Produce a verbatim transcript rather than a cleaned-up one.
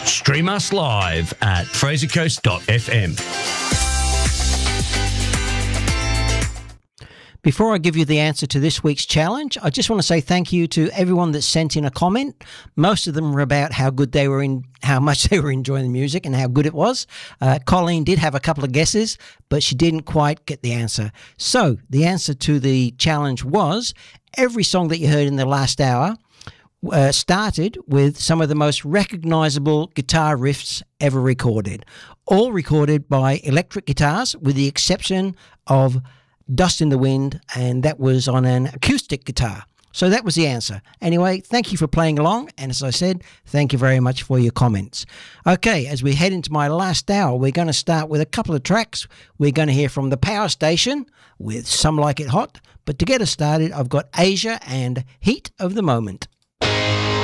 Stream us live at fraser coast dot f m. Before I give you the answer to this week's challenge, I just want to say thank you to everyone that sent in a comment. Most of them were about how good they were in, how much they were enjoying the music and how good it was. Uh, Colleen did have a couple of guesses, but she didn't quite get the answer. So the answer to the challenge was every song that you heard in the last hour uh, started with some of the most recognisable guitar riffs ever recorded, all recorded by electric guitars with the exception of Dust in the Wind, and that was on an acoustic guitar. So that was the answer. Anyway, thank you for playing along, and as I said, thank you very much for your comments. Okay, as we head into my last hour, we're going to start with a couple of tracks. We're going to hear from The Power Station with Some Like It Hot, but to get us started, I've got Asia and Heat of the Moment.